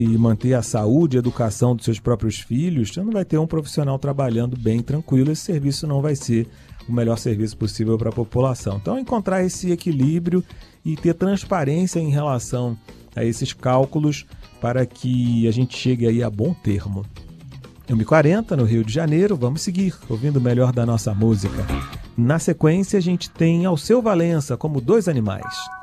e manter a saúde e a educação dos seus próprios filhos, você não vai ter um profissional trabalhando bem, tranquilo. Esse serviço não vai ser o melhor serviço possível para a população. Então, encontrar esse equilíbrio e ter transparência em relação a esses cálculos para que a gente chegue aí a bom termo. 1h40 no Rio de Janeiro, vamos seguir ouvindo o melhor da nossa música. Na sequência, a gente tem Alceu Valença como Dois Animais.